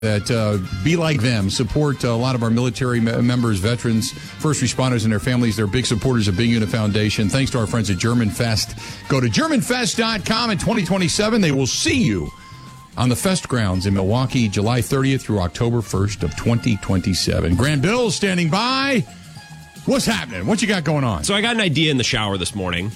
that be like them, support a lot of our military members, veterans, first responders and their families. They're big supporters of Big Unit Foundation. Thanks to our friends at German Fest. Go to GermanFest.com in 2027. They will see you on the Fest grounds in Milwaukee, July 30th through October 1st of 2027. Grant Bill standing by. What's happening? What you got going on? So I got an idea in the shower this morning.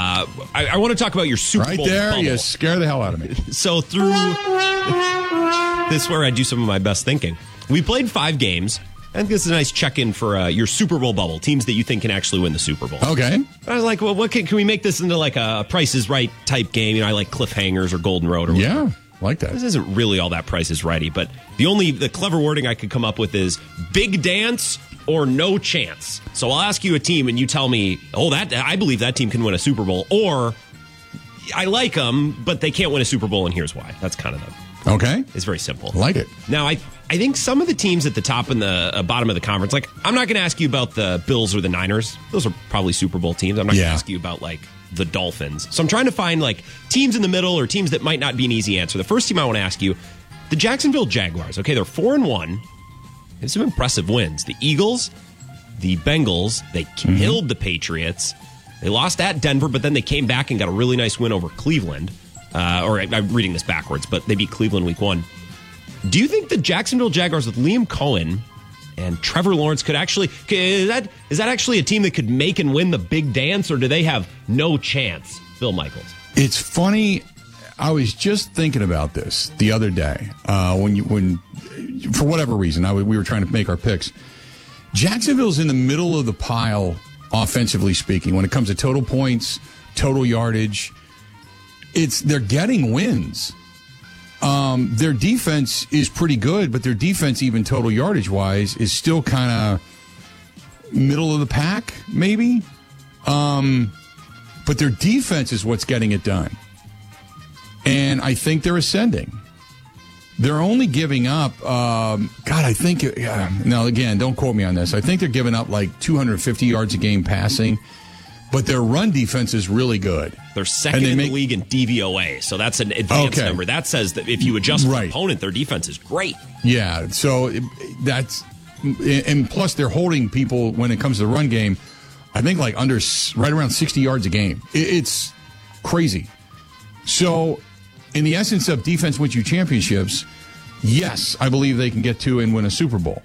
I want to talk about your Super Bowl right there, bubble. you scare the hell out of me. So through this is where I do some of my best thinking. We played 5 games. I think this is a nice check-in for your Super Bowl bubble, teams that you think can actually win the Super Bowl. Okay. I was like, well, what can we make this into like a Price is Right type game? You know, I like Cliffhangers or Golden Road or whatever. Yeah, like that. This isn't really all that Price is Righty, but the clever wording I could come up with is big dance or no chance. So I'll ask you a team and you tell me, I believe that team can win a Super Bowl, or I like them, but they can't win a Super Bowl, and here's why. That's kind of them. Okay. It's very simple. Like it. Now, I think some of the teams at the top and the bottom of the conference, like, I'm not going to ask you about the Bills or the Niners. Those are probably Super Bowl teams. I'm not going to ask you about, like, the Dolphins. So I'm trying to find, like, teams in the middle or teams that might not be an easy answer. The first team I want to ask you, the Jacksonville Jaguars. Okay, they're 4-1. They have some impressive wins. The Eagles, the Bengals, they killed the Patriots. They lost at Denver, but then they came back and got a really nice win over Cleveland. I'm reading this backwards, but they beat Cleveland week 1. Do you think the Jacksonville Jaguars with Liam Cohen and Trevor Lawrence could actually, is that actually a team that could make and win the big dance, or do they have no chance, Bill Michaels? It's funny. I was just thinking about this the other day when for whatever reason, we were trying to make our picks. Jacksonville's in the middle of the pile, offensively speaking, when it comes to total points, total yardage. They're getting wins. Their defense is pretty good, but their defense, even total yardage wise, is still kind of middle of the pack, maybe. But their defense is what's getting it done. And I think they're ascending. They're only giving up, I think, now again, don't quote me on this. I think they're giving up like 250 yards a game passing. But their run defense is really good. They're second in the league in DVOA, so that's an advanced number. That says that if you adjust for the opponent, their defense is great. Yeah, so that's, and plus they're holding people when it comes to the run game, I think like right around 60 yards a game. It's crazy. So in the essence of defense wins you championships, yes, I believe they can get to and win a Super Bowl.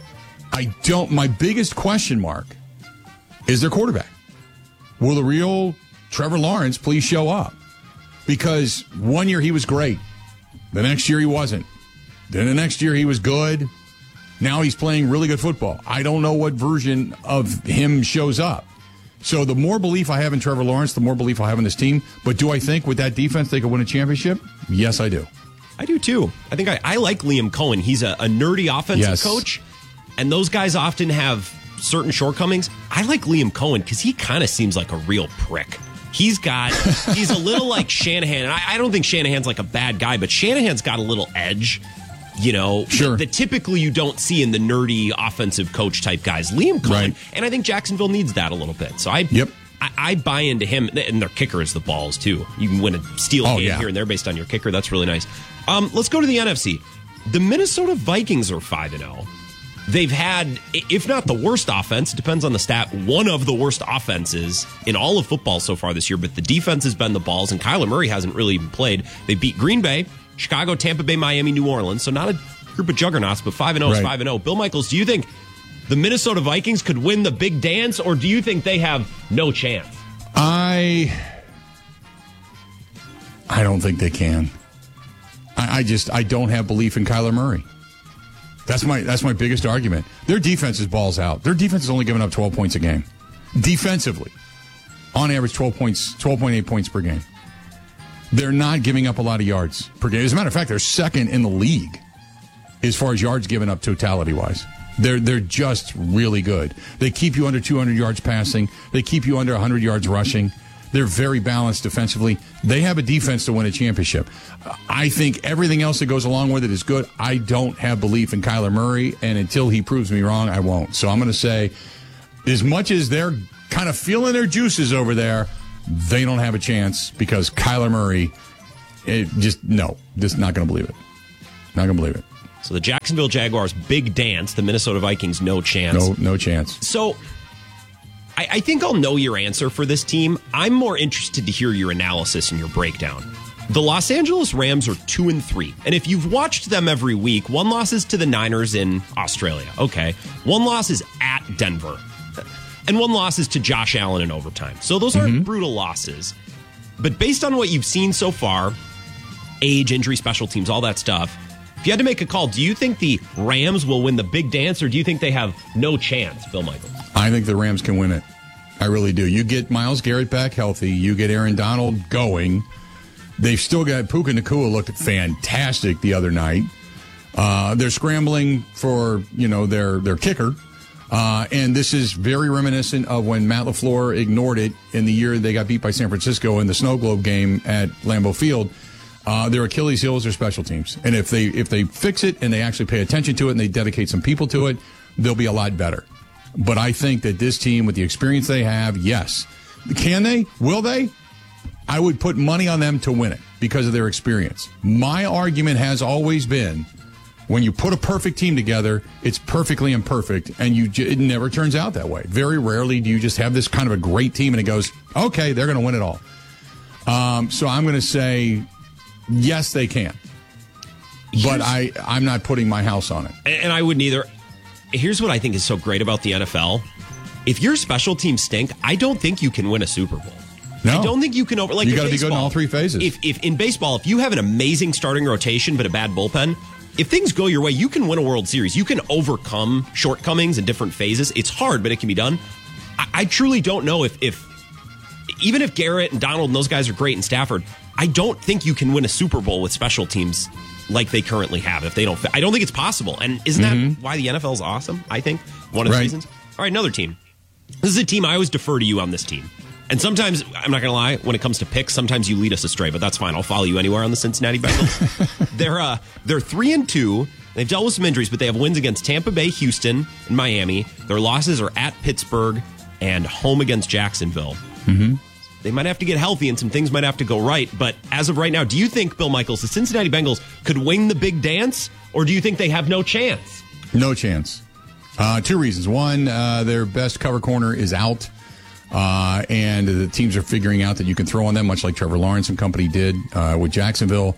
My biggest question mark is their quarterback. Will the real Trevor Lawrence please show up? Because one year he was great. The next year he wasn't. Then the next year he was good. Now he's playing really good football. I don't know what version of him shows up. So the more belief I have in Trevor Lawrence, the more belief I have in this team. But do I think with that defense they could win a championship? Yes, I do. I do too. I think I like Liam Cohen. He's a nerdy offensive coach. And those guys often have certain shortcomings. I like Liam Cohen because he kind of seems like a real prick. He's a little like Shanahan. And I don't think Shanahan's like a bad guy, but Shanahan's got a little edge, that typically you don't see in the nerdy offensive coach type guys. Liam Cohen, and I think Jacksonville needs that a little bit. So I buy into him, and their kicker is the balls too. You can win a steal game here and there based on your kicker. That's really nice. Let's go to the NFC. The Minnesota Vikings are 5-0. They've had, if not the worst offense, it depends on the stat, one of the worst offenses in all of football so far this year, but the defense has been the balls, and Kyler Murray hasn't really even played. They beat Green Bay, Chicago, Tampa Bay, Miami, New Orleans, so not a group of juggernauts, but 5-0 is 5-0. Bill Michaels, do you think the Minnesota Vikings could win the big dance, or do you think they have no chance? I don't think they can. I don't have belief in Kyler Murray. That's my biggest argument. Their defense is balls out. Their defense is only giving up 12 points a game. Defensively, on average, 12.8 points per game. They're not giving up a lot of yards per game. As a matter of fact, they're second in the league as far as yards given up totality-wise. They're just really good. They keep you under 200 yards passing. They keep you under 100 yards rushing. They're very balanced defensively. They have a defense to win a championship. I think everything else that goes along with it is good. I don't have belief in Kyler Murray, and until he proves me wrong, I won't. So I'm going to say, as much as they're kind of feeling their juices over there, they don't have a chance because Kyler Murray, just not going to believe it. Not going to believe it. So the Jacksonville Jaguars, big dance. The Minnesota Vikings, no chance. No chance. So I think I'll know your answer for this team. I'm more interested to hear your analysis and your breakdown. The Los Angeles Rams are 2-3. And if you've watched them every week, one loss is to the Niners in Australia. Okay. One loss is at Denver. And one loss is to Josh Allen in overtime. So those aren't brutal losses. But based on what you've seen so far, age, injury, special teams, all that stuff, if you had to make a call, do you think the Rams will win the big dance, or do you think they have no chance, Bill Michaels? I think the Rams can win it. I really do. You get Myles Garrett back healthy. You get Aaron Donald going. They've still got Puka Nacua looked fantastic the other night. They're scrambling for, their kicker. And this is very reminiscent of when Matt LaFleur ignored it in the year they got beat by San Francisco in the Snow Globe game at Lambeau Field. Their Achilles heel is their special teams. And if they fix it and they actually pay attention to it and they dedicate some people to it, they'll be a lot better. But I think that this team, with the experience they have, yes. Can they? Will they? I would put money on them to win it because of their experience. My argument has always been, when you put a perfect team together, it's perfectly imperfect, and it never turns out that way. Very rarely do you just have this kind of a great team, and it goes, okay, they're going to win it all. So I'm going to say, yes, they can. But I'm not putting my house on it. And I wouldn't either. Here's what I think is so great about the NFL. If your special teams stink, I don't think you can win a Super Bowl. No. I don't think you can you got to be good in all three phases. If in baseball, if you have an amazing starting rotation but a bad bullpen, if things go your way, you can win a World Series. You can overcome shortcomings in different phases. It's hard, but it can be done. I truly don't know if even if Garrett and Donald and those guys are great and Stafford, I don't think you can win a Super Bowl with special teams like they currently have. If they don't, I don't think it's possible. And isn't that why the NFL is awesome? I think one of the reasons. All right, another team. This is a team I always defer to you on this team. And sometimes, I'm not going to lie, when it comes to picks, sometimes you lead us astray, but that's fine. I'll follow you anywhere on the Cincinnati Bengals. They're 3-2. They've dealt with some injuries, but they have wins against Tampa Bay, Houston, and Miami. Their losses are at Pittsburgh and home against Jacksonville. They might have to get healthy and some things might have to go right. But as of right now, do you think, Bill Michaels, the Cincinnati Bengals could win the big dance, or do you think they have no chance? No chance. Two reasons. One, their best cover corner is out. And the teams are figuring out that you can throw on them, much like Trevor Lawrence and company did with Jacksonville.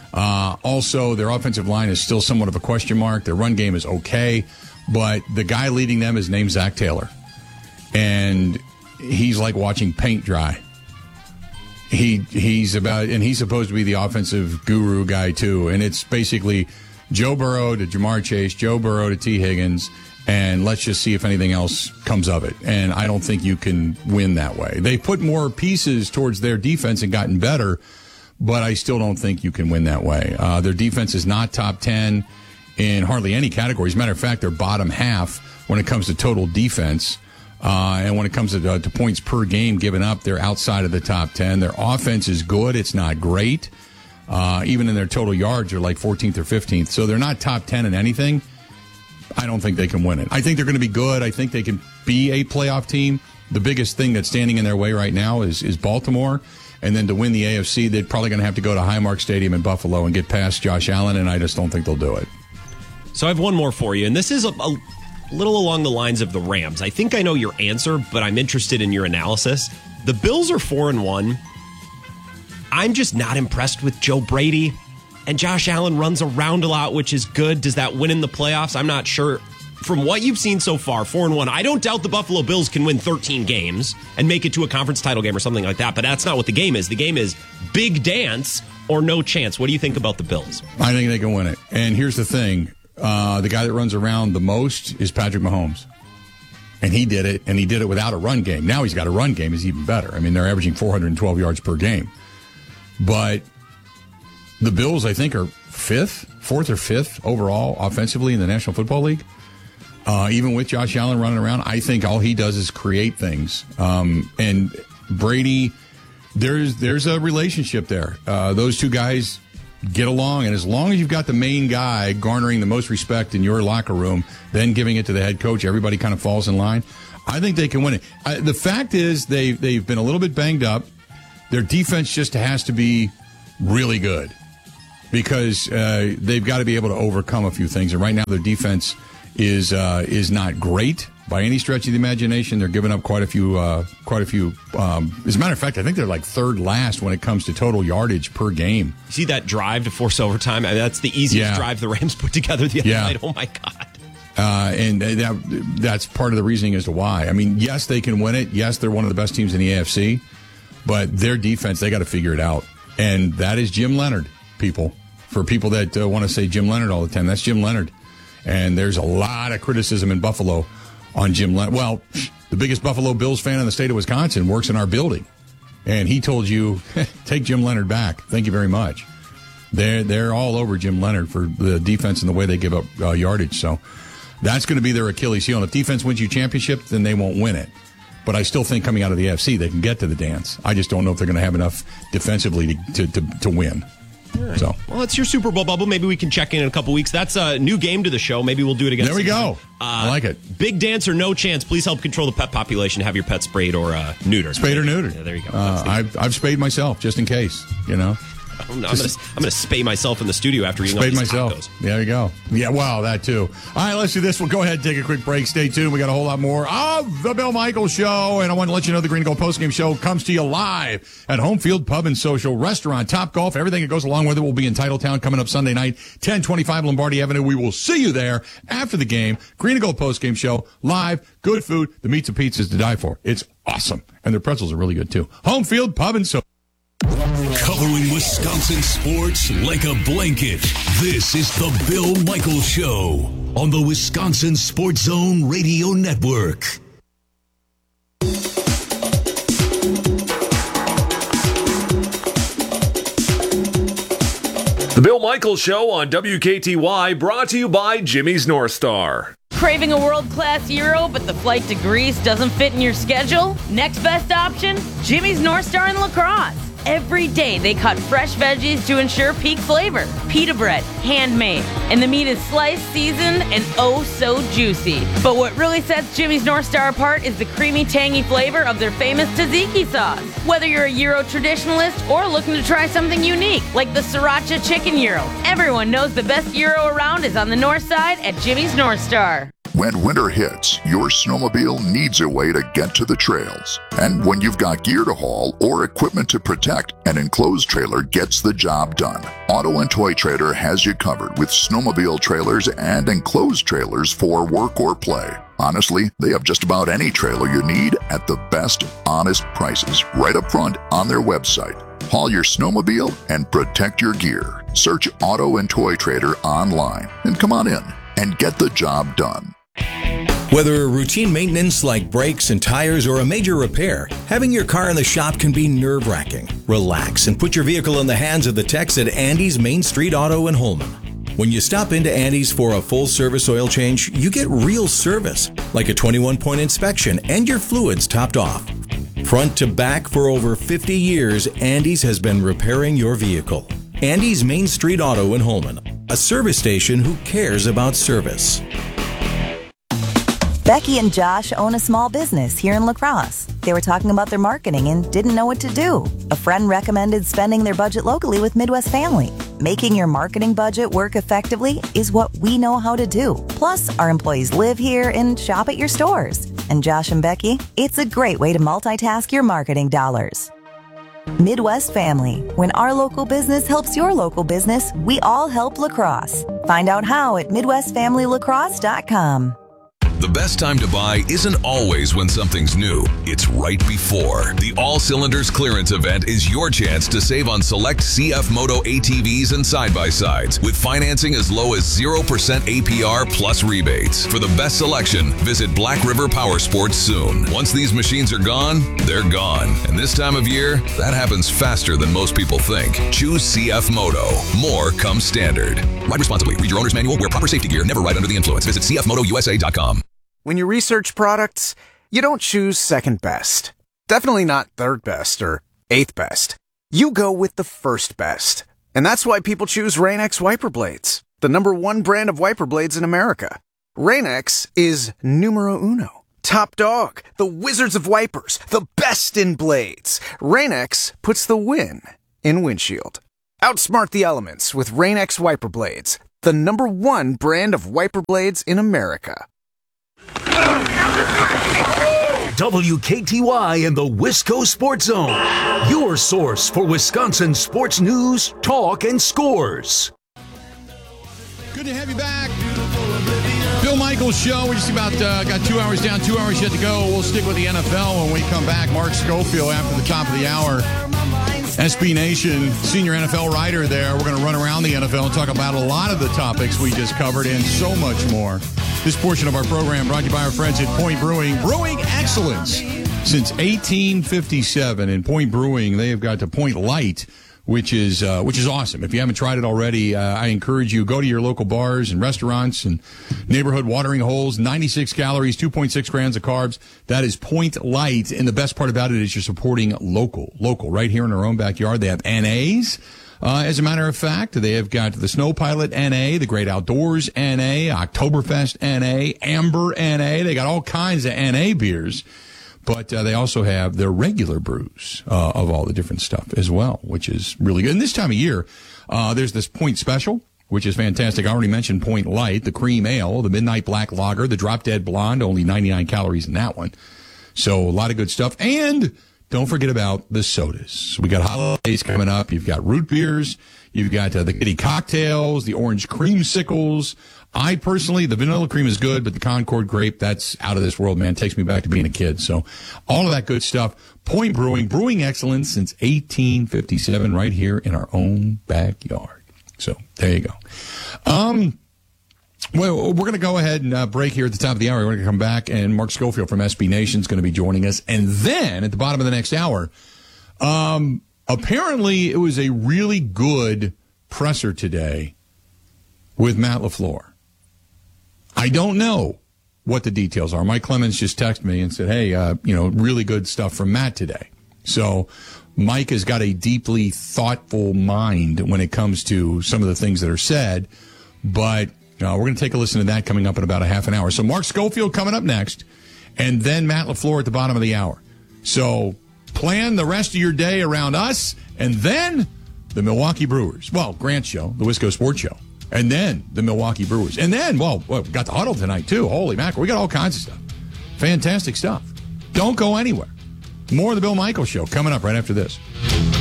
Also, their offensive line is still somewhat of a question mark. Their run game is okay, but the guy leading them is named Zach Taylor. And he's like watching paint dry. He's supposed to be the offensive guru guy, too. And it's basically Joe Burrow to Jamar Chase, Joe Burrow to T. Higgins, and let's just see if anything else comes of it. And I don't think you can win that way. They put more pieces towards their defense and gotten better, but I still don't think you can win that way. Their defense is not top 10 in hardly any category. As a matter of fact, they're bottom half when it comes to total defense. And when it comes to points per game given up, they're outside of the top 10. Their offense is good. It's not great. Even in their total yards, they're like 14th or 15th. So they're not top 10 in anything. I don't think they can win it. I think they're going to be good. I think they can be a playoff team. The biggest thing that's standing in their way right now is Baltimore. And then to win the AFC, they're probably going to have to go to Highmark Stadium in Buffalo and get past Josh Allen, and I just don't think they'll do it. So I have one more for you, and this is a little along the lines of the Rams. I think I know your answer, but I'm interested in your analysis. The Bills are 4-1. I'm just not impressed with Joe Brady. And Josh Allen runs around a lot, which is good. Does that win in the playoffs? I'm not sure. From what you've seen so far, 4-1, I don't doubt the Buffalo Bills can win 13 games and make it to a conference title game or something like that, but that's not what the game is. The game is big dance or no chance. What do you think about the Bills? I think they can win it. And here's the thing. The guy that runs around the most is Patrick Mahomes. And he did it, and he did it without a run game. Now he's got a run game. He's even better. I mean, they're averaging 412 yards per game. But the Bills, I think, are fourth or fifth overall offensively in the National Football League. Even with Josh Allen running around, I think all he does is create things. And Brady, there's a relationship there. Those two guys get along, and as long as you've got the main guy garnering the most respect in your locker room, then giving it to the head coach, everybody kind of falls in line. I think they can win it. The fact is they've been a little bit banged up. Their defense just has to be really good. because they've got to be able to overcome a few things. And right now, their defense is not great by any stretch of the imagination. They're giving up quite a few. As a matter of fact, I think they're like third last when it comes to total yardage per game. You see that drive to force overtime? I mean, that's the easiest drive the Rams put together the other night. Oh my God! And that's part of the reasoning as to why. I mean, yes, they can win it. Yes, they're one of the best teams in the AFC, but their defense, they got to figure it out. And that is Jim Leonard, people. For people that want to say Jim Leonard all the time, that's Jim Leonard. And there's a lot of criticism in Buffalo on Jim Leonard. Well, the biggest Buffalo Bills fan in the state of Wisconsin works in our building. And he told you, take Jim Leonard back. Thank you very much. They're all over Jim Leonard for the defense and the way they give up yardage. So that's going to be their Achilles heel. And if defense wins you championship, then they won't win it. But I still think coming out of the AFC, they can get to the dance. I just don't know if they're going to have enough defensively to win. Right. So, well, it's your Super Bowl bubble. Maybe we can check in a couple weeks. That's a new game to the show. Maybe we'll do it again. There we go. I like it. Big dance or no chance. Please help control the pet population. Have your pet sprayed or neutered. Spayed or neutered. Yeah, there you go. I've spayed myself just in case. You know. I'm going to spay myself in the studio after eating all these tacos. There you go. Yeah, wow, that too. All right, let's do this. We'll go ahead and take a quick break. Stay tuned. We got a whole lot more of the Bill Michaels Show. And I want to let you know the Green and Gold Postgame Show comes to you live at Home Field Pub and Social Restaurant. Top Golf, everything that goes along with it will be in Titletown coming up Sunday night, 1025 Lombardi Avenue. We will see you there after the game. Green and Gold Postgame Show, live, good food, the meats and pizzas to die for. It's awesome. And their pretzels are really good too. Home Field Pub and Social. Covering Wisconsin sports like a blanket. This is the Bill Michaels Show on the Wisconsin Sports Zone Radio Network. The Bill Michaels Show on WKTY, brought to you by Jimmy's North Star. Craving a world-class gyro, but the flight to Greece doesn't fit in your schedule? Next best option? Jimmy's North Star in La Crosse. Every day they cut fresh veggies to ensure peak flavor. Pita bread, handmade, and the meat is sliced, seasoned, and oh so juicy. But what really sets Jimmy's North Star apart is the creamy, tangy flavor of their famous tzatziki sauce. Whether you're a gyro traditionalist or looking to try something unique, like the sriracha chicken gyro, everyone knows the best gyro around is on the north side at Jimmy's North Star. When winter hits, your snowmobile needs a way to get to the trails. And when you've got gear to haul or equipment to protect, an enclosed trailer gets the job done. Auto and Toy Trader has you covered with snowmobile trailers and enclosed trailers for work or play. Honestly, they have just about any trailer you need at the best, honest prices right up front on their website. Haul your snowmobile and protect your gear. Search Auto and Toy Trader online and come on in and get the job done. Whether routine maintenance like brakes and tires or a major repair, having your car in the shop can be nerve-wracking. Relax and put your vehicle in the hands of the techs at Andy's Main Street Auto in Holman. When you stop into Andy's for a full-service oil change, you get real service, like a 21-point inspection and your fluids topped off. Front to back for over 50 years, Andy's has been repairing your vehicle. Andy's Main Street Auto in Holman, a service station who cares about service. Becky and Josh own a small business here in La Crosse. They were talking about their marketing and didn't know what to do. A friend recommended spending their budget locally with Midwest Family. Making your marketing budget work effectively is what we know how to do. Plus, our employees live here and shop at your stores. And Josh and Becky, it's a great way to multitask your marketing dollars. Midwest Family. When our local business helps your local business, we all help La Crosse. Find out how at MidwestFamilyLaCrosse.com. The best time to buy isn't always when something's new. It's right before. The All Cylinders Clearance Event is your chance to save on select CF Moto ATVs and side-by-sides with financing as low as 0% APR plus rebates. For the best selection, visit Black River Power Sports soon. Once these machines are gone, they're gone. And this time of year, that happens faster than most people think. Choose CF Moto. More comes standard. Ride responsibly. Read your owner's manual. Wear proper safety gear. Never ride under the influence. Visit cfmotousa.com. When you research products, you don't choose second best. Definitely not third best or eighth best. You go with the first best. And that's why people choose Rain-X wiper blades, the #1 brand of wiper blades in America. Rain-X is numero uno. Top dog, the wizards of wipers, the best in blades. Rain-X puts the win in windshield. Outsmart the elements with Rain-X Wiper Blades, the #1 brand of wiper blades in America. WKTY and the Wisco Sports Zone, your source for Wisconsin sports news, talk, and scores. Good to have you back. Bill Michaels Show. We just about got 2 hours down, 2 hours yet to go. We'll stick with the NFL when we come back. Mark Schofield after the top of the hour. SB Nation, senior NFL writer there. We're going to run around the NFL and talk about a lot of the topics we just covered and so much more. This portion of our program brought to you by our friends at Point Brewing. Brewing excellence since 1857. In Point Brewing, they have got the Point Light, which is awesome. If you haven't tried it already, I encourage you, go to your local bars and restaurants and neighborhood watering holes. 96 calories, 2.6 grams of carbs. That is Point Light. And the best part about it is you're supporting local, right here in our own backyard. They have NAs. As a matter of fact, they have got the Snow Pilot NA, the Great Outdoors NA, Oktoberfest NA, Amber NA. They got all kinds of NA beers. But they also have their regular brews of all the different stuff as well, which is really good. And this time of year, there's this Point Special, which is fantastic. I already mentioned Point Light, the Cream Ale, the Midnight Black Lager, the Drop Dead Blonde, only 99 calories in that one. So a lot of good stuff. And don't forget about the sodas. We got holidays coming up. You've got root beers. You've got the Kitty cocktails, the orange creamsicles. I personally, the vanilla cream is good, but the Concord grape, that's out of this world, man. It takes me back to being a kid. So all of that good stuff. Point Brewing, brewing excellence since 1857 right here in our own backyard. So there you go. Well, we're going to go ahead and break here at the top of the hour. We're going to come back, and Mark Schofield from SB Nation is going to be joining us. And then at the bottom of the next hour, apparently it was a really good presser today with Matt LaFleur. I don't know what the details are. Mike Clemens just texted me and said, hey, really good stuff from Matt today. So Mike has got a deeply thoughtful mind when it comes to some of the things that are said. But we're going to take a listen to that coming up in about a half an hour. So Mark Schofield coming up next, and then Matt LaFleur at the bottom of the hour. So plan the rest of your day around us, and then the Milwaukee Brewers. Well, Grant's show, the Wisco Sports Show. And then the Milwaukee Brewers. And then, we got the huddle tonight, too. Holy mackerel. We got all kinds of stuff. Fantastic stuff. Don't go anywhere. More of the Bill Michaels Show coming up right after this.